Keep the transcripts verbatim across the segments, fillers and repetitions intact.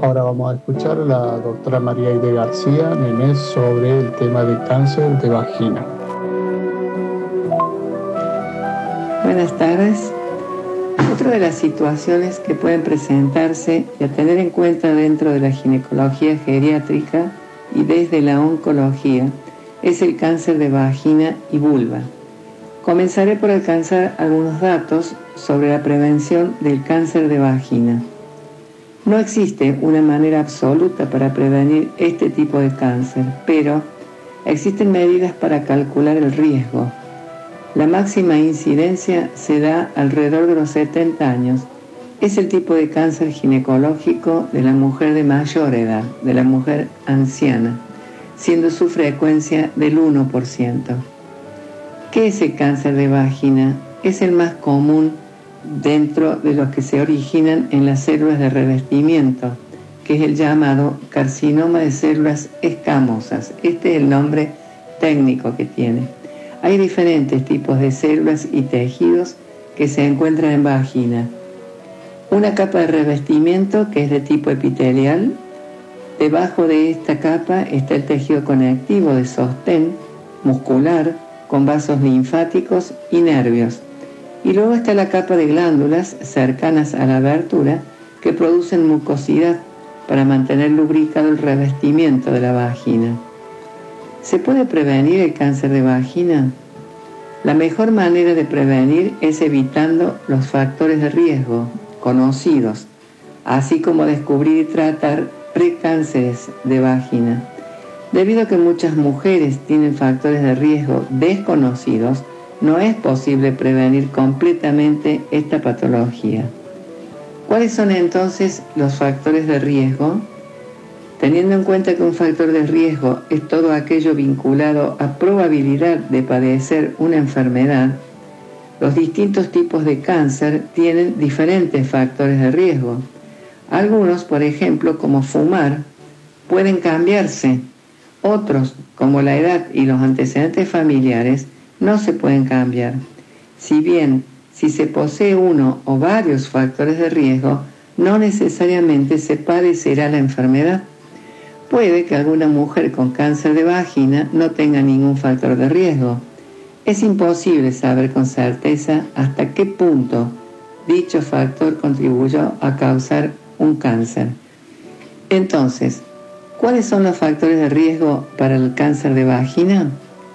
Ahora vamos a escuchar a la doctora María Aide García Memes sobre el tema del cáncer de vagina. Buenas tardes. Otra de las situaciones que pueden presentarse y a tener en cuenta dentro de la ginecología geriátrica y desde la oncología es el cáncer de vagina y vulva. Comenzaré por alcanzar algunos datos sobre la prevención del cáncer de vagina. No existe una manera absoluta para prevenir este tipo de cáncer, pero existen medidas para calcular el riesgo. La máxima incidencia se da alrededor de los setenta años. Es el tipo de cáncer ginecológico de la mujer de mayor edad, de la mujer anciana, siendo su frecuencia del uno por ciento. ¿Qué es el cáncer de vagina? Es el más común dentro de los que se originan en las células de revestimiento, que es el llamado carcinoma de células escamosas. Este es el nombre técnico que tiene. Hay diferentes tipos de células y tejidos que se encuentran en vagina. Una capa de revestimiento que es de tipo epitelial. Debajo de esta capa está el tejido conectivo de sostén muscular con vasos linfáticos y nervios. Y luego está la capa de glándulas cercanas a la abertura que producen mucosidad para mantener lubricado el revestimiento de la vagina. ¿Se puede prevenir el cáncer de vagina? La mejor manera de prevenir es evitando los factores de riesgo conocidos, así como descubrir y tratar precánceres de vagina. Debido a que muchas mujeres tienen factores de riesgo desconocidos, no es posible prevenir completamente esta patología. ¿Cuáles son entonces los factores de riesgo? Teniendo en cuenta que un factor de riesgo es todo aquello vinculado a probabilidad de padecer una enfermedad, los distintos tipos de cáncer tienen diferentes factores de riesgo. Algunos, por ejemplo, como fumar, pueden cambiarse. Otros, como la edad y los antecedentes familiares, no se pueden cambiar. Si bien, si se posee uno o varios factores de riesgo, no necesariamente se padecerá la enfermedad. Puede que alguna mujer con cáncer de vagina no tenga ningún factor de riesgo. Es imposible saber con certeza hasta qué punto dicho factor contribuyó a causar un cáncer. Entonces, ¿cuáles son los factores de riesgo para el cáncer de vagina?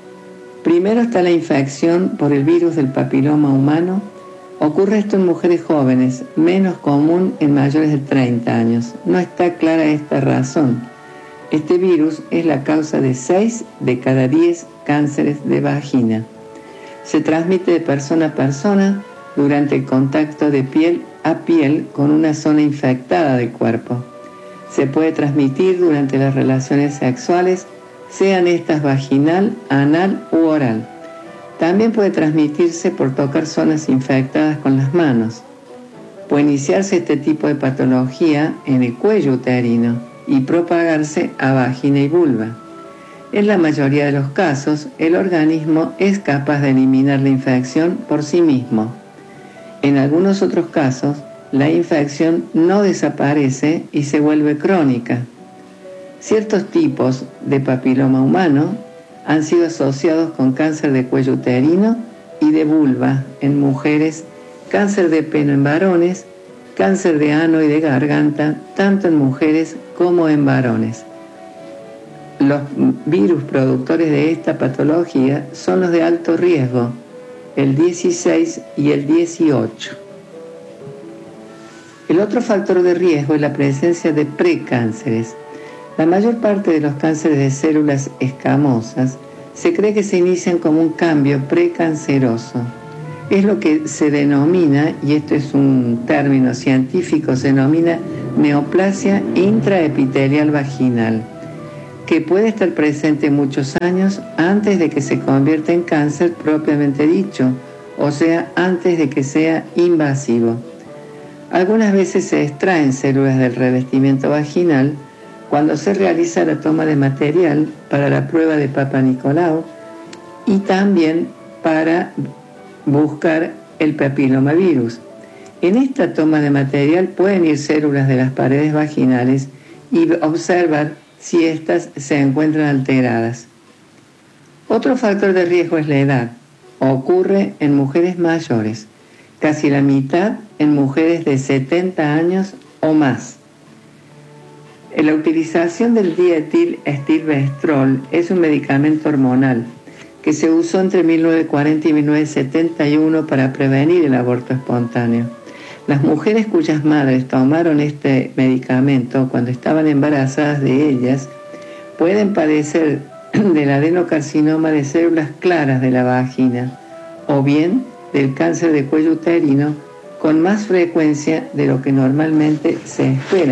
Primero está la infección por el virus del papiloma humano. Ocurre esto en mujeres jóvenes, menos común en mayores de treinta años. No está clara esta razón. Este virus es la causa de seis de cada diez cánceres de vagina. Se transmite de persona a persona durante el contacto de piel a piel con una zona infectada del cuerpo. Se puede transmitir durante las relaciones sexuales, sean estas vaginal, anal u oral. También puede transmitirse por tocar zonas infectadas con las manos. Puede iniciarse este tipo de patología en el cuello uterino y propagarse a vagina y vulva. En la mayoría de los casos, el organismo es capaz de eliminar la infección por sí mismo. En algunos otros casos, la infección no desaparece y se vuelve crónica. Ciertos tipos de papiloma humano han sido asociados con cáncer de cuello uterino y de vulva en mujeres, cáncer de pene en varones, cáncer de ano y de garganta, tanto en mujeres como en varones. Los virus productores de esta patología son los de alto riesgo, el dieciséis y el dieciocho. El otro factor de riesgo es la presencia de precánceres. La mayor parte de los cánceres de células escamosas se cree que se inician como un cambio precanceroso. Es lo que se denomina, y esto es un término científico, se denomina neoplasia intraepitelial vaginal, que puede estar presente muchos años antes de que se convierta en cáncer propiamente dicho, o sea, antes de que sea invasivo. Algunas veces se extraen células del revestimiento vaginal cuando se realiza la toma de material para la prueba de Papa Nicolau y también para buscar el papilomavirus. En esta toma de material pueden ir células de las paredes vaginales y observar si éstas se encuentran alteradas. Otro factor de riesgo es la edad. Ocurre en mujeres mayores, casi la mitad en mujeres de setenta años o más. La utilización del dietil-estilbestrol es un medicamento hormonal que se usó entre mil novecientos cuarenta y mil novecientos setenta y uno para prevenir el aborto espontáneo. Las mujeres cuyas madres tomaron este medicamento cuando estaban embarazadas de ellas pueden padecer del adenocarcinoma de células claras de la vagina o bien del cáncer de cuello uterino con más frecuencia de lo que normalmente se espera.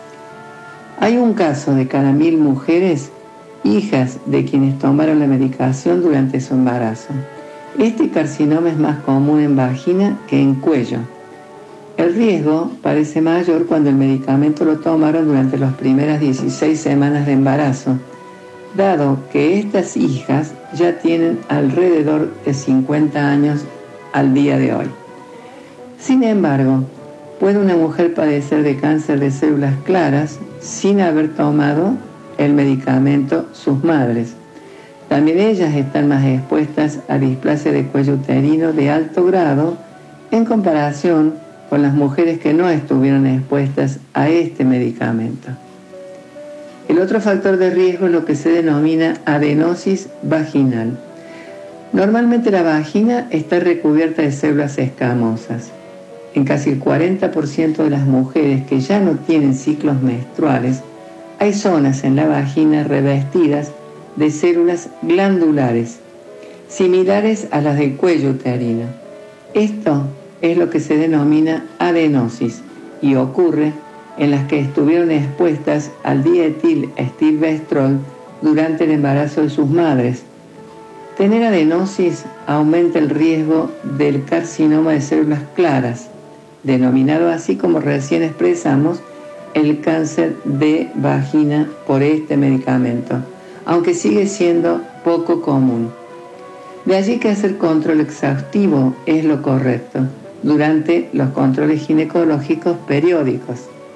Hay un caso de cada mil mujeres, hijas de quienes tomaron la medicación durante su embarazo. Este carcinoma es más común en vagina que en cuello. El riesgo parece mayor cuando el medicamento lo tomaron durante las primeras dieciséis semanas de embarazo, dado que estas hijas ya tienen alrededor de cincuenta años al día de hoy. Sin embargo, puede una mujer padecer de cáncer de células claras sin haber tomado el medicamento sus madres. También ellas están más expuestas a displasia de cuello uterino de alto grado en comparación con las mujeres que no estuvieron expuestas a este medicamento. El otro factor de riesgo es lo que se denomina adenosis vaginal. Normalmente la vagina está recubierta de células escamosas. En casi el cuarenta por ciento de las mujeres que ya no tienen ciclos menstruales, hay zonas en la vagina revestidas de células glandulares, similares a las del cuello uterino. Esto es lo que se denomina adenosis y ocurre en las que estuvieron expuestas al dietil-estilbestrol durante el embarazo de sus madres. Tener adenosis aumenta el riesgo del carcinoma de células claras, denominado así como recién expresamos el cáncer de vagina por este medicamento, aunque sigue siendo poco común. De allí que hacer control exhaustivo es lo correcto durante los controles ginecológicos periódicos.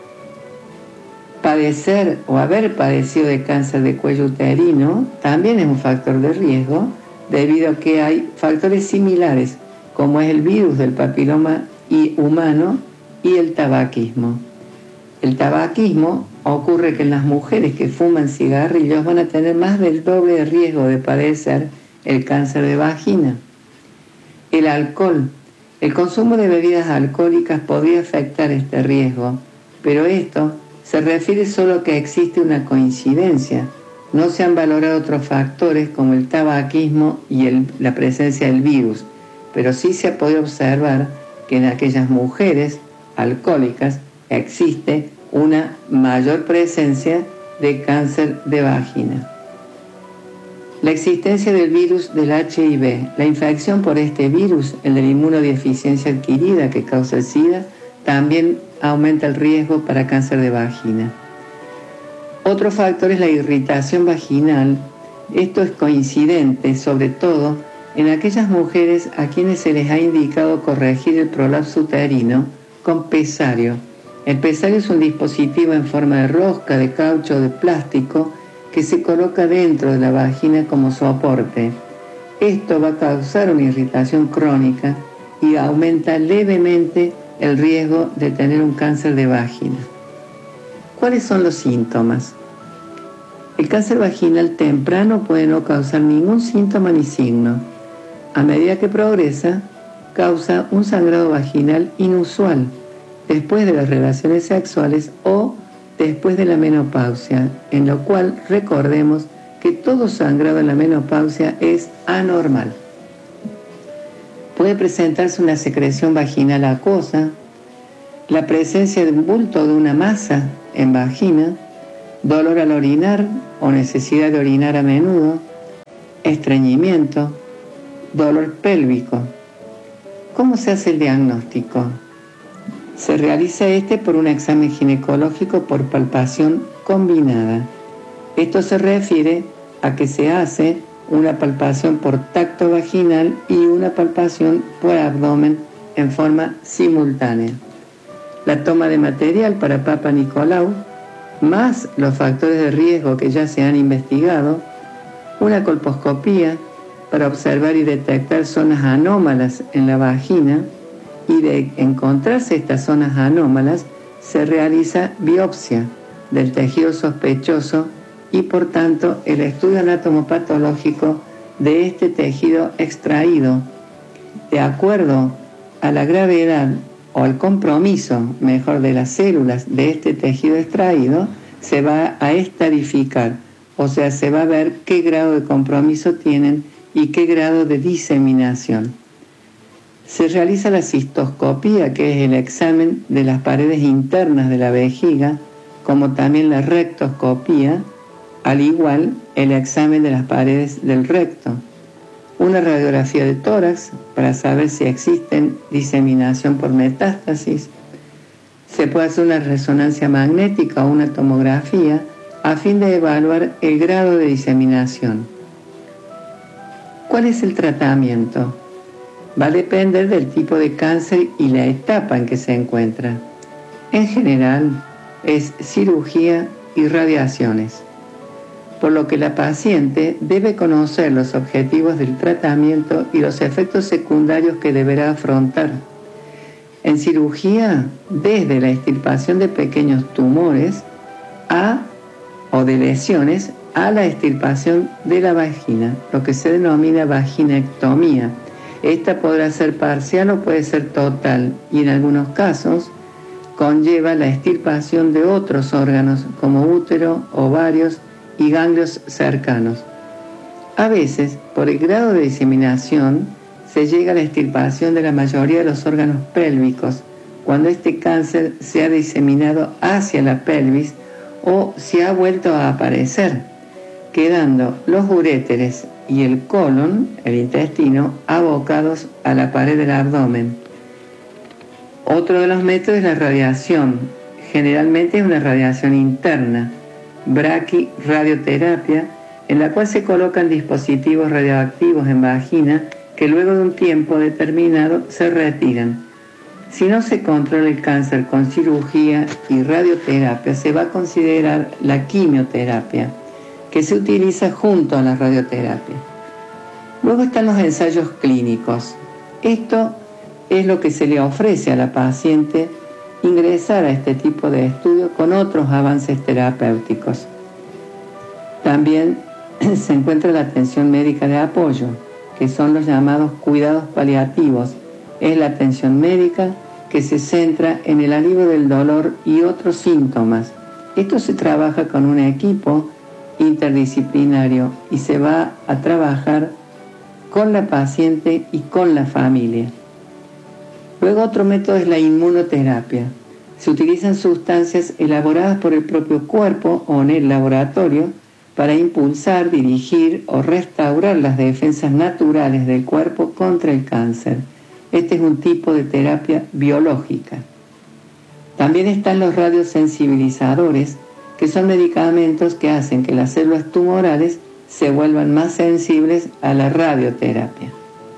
Padecer o haber padecido de cáncer de cuello uterino también es un factor de riesgo debido a que hay factores similares como es el virus del papiloma y humano y el tabaquismo. El tabaquismo ocurre que en las mujeres que fuman cigarrillos van a tener más del doble de riesgo de padecer el cáncer de vagina. El alcohol. El consumo de bebidas alcohólicas podría afectar este riesgo, pero esto se refiere solo a que existe una coincidencia. No se han valorado otros factores como el tabaquismo y el, la presencia del virus, pero sí se ha podido observar que en aquellas mujeres alcohólicas existe una mayor presencia de cáncer de vagina. La existencia del virus del H I V. La infección por este virus, el de la inmunodeficiencia adquirida que causa el SIDA, también aumenta el riesgo para cáncer de vagina. Otro factor es la irritación vaginal. Esto es coincidente, sobre todo, en aquellas mujeres a quienes se les ha indicado corregir el prolapso uterino con pesario. El pesario es un dispositivo en forma de rosca, de caucho o de plástico que se coloca dentro de la vagina como soporte. Esto va a causar una irritación crónica y aumenta levemente el riesgo de tener un cáncer de vagina. ¿Cuáles son los síntomas? El cáncer vaginal temprano puede no causar ningún síntoma ni signo. A medida que progresa, causa un sangrado vaginal inusual después de las relaciones sexuales o después de la menopausia, en lo cual recordemos que todo sangrado en la menopausia es anormal. Puede presentarse una secreción vaginal acuosa, la presencia de un bulto de una masa en vagina, dolor al orinar o necesidad de orinar a menudo, estreñimiento, dolor pélvico. ¿Cómo se hace el diagnóstico? Se realiza este por un examen ginecológico por palpación combinada. Esto se refiere a que se hace una palpación por tacto vaginal y una palpación por abdomen en forma simultánea. La toma de material para Papa Nicolau, más los factores de riesgo que ya se han investigado, una colposcopía para observar y detectar zonas anómalas en la vagina, y de encontrarse estas zonas anómalas se realiza biopsia del tejido sospechoso y por tanto el estudio anatomopatológico de este tejido extraído. De acuerdo a la gravedad o al compromiso, mejor, de las células de este tejido extraído, se va a estadificar, o sea, se va a ver qué grado de compromiso tienen y qué grado de diseminación. Se realiza la cistoscopía, que es el examen de las paredes internas de la vejiga, como también la rectoscopía, al igual el examen de las paredes del recto. Una radiografía de tórax para saber si existen diseminación por metástasis. Se puede hacer una resonancia magnética o una tomografía a fin de evaluar el grado de diseminación. ¿Cuál es el tratamiento? Va a depender del tipo de cáncer y la etapa en que se encuentra. En general, es cirugía y radiaciones, por lo que la paciente debe conocer los objetivos del tratamiento y los efectos secundarios que deberá afrontar. En cirugía, desde la extirpación de pequeños tumores a, o de lesiones a la extirpación de la vagina, lo que se denomina vaginectomía. Esta podrá ser parcial o puede ser total y en algunos casos conlleva la extirpación de otros órganos como útero, ovarios y ganglios cercanos. A veces, por el grado de diseminación, se llega a la extirpación de la mayoría de los órganos pélvicos, cuando este cáncer se ha diseminado hacia la pelvis o se ha vuelto a aparecer, quedando los uréteres y el colon, el intestino, abocados a la pared del abdomen. Otro de los métodos es la radiación. Generalmente es una radiación interna, braquirradioterapia, en la cual se colocan dispositivos radioactivos en vagina que luego de un tiempo determinado se retiran. Si no se controla el cáncer con cirugía y radioterapia, se va a considerar la quimioterapia, que se utiliza junto a la radioterapia. Luego están los ensayos clínicos. Esto es lo que se le ofrece a la paciente ingresar a este tipo de estudio con otros avances terapéuticos. También se encuentra la atención médica de apoyo, que son los llamados cuidados paliativos. Es la atención médica que se centra en el alivio del dolor y otros síntomas. Esto se trabaja con un equipo interdisciplinario y se va a trabajar con la paciente y con la familia. Luego otro método es la inmunoterapia. Se utilizan sustancias elaboradas por el propio cuerpo o en el laboratorio para impulsar, dirigir o restaurar las defensas naturales del cuerpo contra el cáncer. Este es un tipo de terapia biológica. También están los radiosensibilizadores, que son medicamentos que hacen que las células tumorales se vuelvan más sensibles a la radioterapia.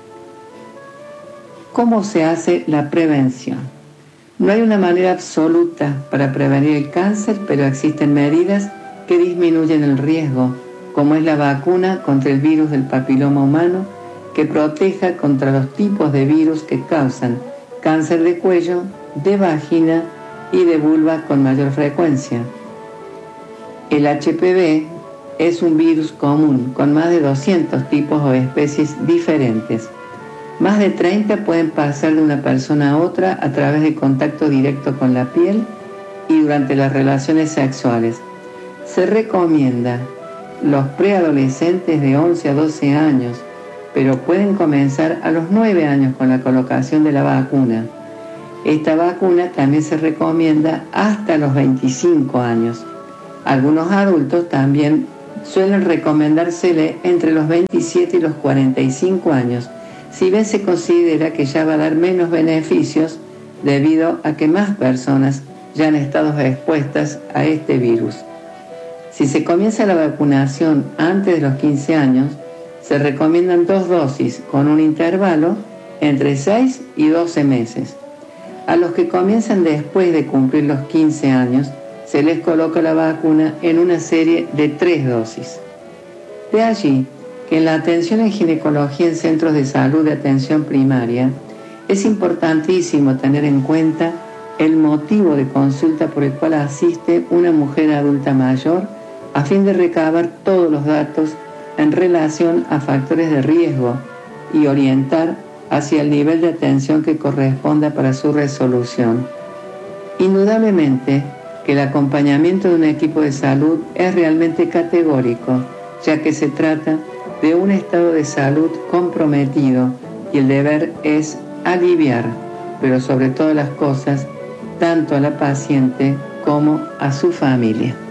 ¿Cómo se hace la prevención? No hay una manera absoluta para prevenir el cáncer, pero existen medidas que disminuyen el riesgo, como es la vacuna contra el virus del papiloma humano, que proteja contra los tipos de virus que causan cáncer de cuello, de vagina y de vulva con mayor frecuencia. El H P V es un virus común con más de doscientos tipos o especies diferentes. Más de treinta pueden pasar de una persona a otra a través de contacto directo con la piel y durante las relaciones sexuales. Se recomienda los preadolescentes de once a doce años, pero pueden comenzar a los nueve años con la colocación de la vacuna. Esta vacuna también se recomienda hasta los veinticinco años. Algunos adultos también suelen recomendársele entre los veintisiete y los cuarenta y cinco años, si bien se considera que ya va a dar menos beneficios debido a que más personas ya han estado expuestas a este virus. Si se comienza la vacunación antes de los quince años, se recomiendan dos dosis con un intervalo entre seis y doce meses. A los que comienzan después de cumplir los quince años, se les coloca la vacuna en una serie de tres dosis. De allí que en la atención en ginecología en centros de salud de atención primaria es importantísimo tener en cuenta el motivo de consulta por el cual asiste una mujer adulta mayor a fin de recabar todos los datos en relación a factores de riesgo y orientar hacia el nivel de atención que corresponda para su resolución. Indudablemente que el acompañamiento de un equipo de salud es realmente categórico, ya que se trata de un estado de salud comprometido y el deber es aliviar, pero sobre todas las cosas, tanto a la paciente como a su familia.